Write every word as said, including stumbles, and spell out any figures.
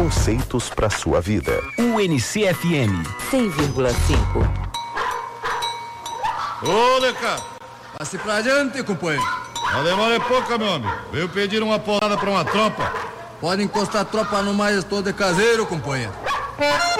conceitos para sua vida. U N C F M cem vírgula cinco. Ô, Leca, passe pra adiante, companheiro. A demora é pouca, meu amigo. Veio pedir uma porrada pra uma tropa. Pode encostar a tropa no mais todo de caseiro, companheiro.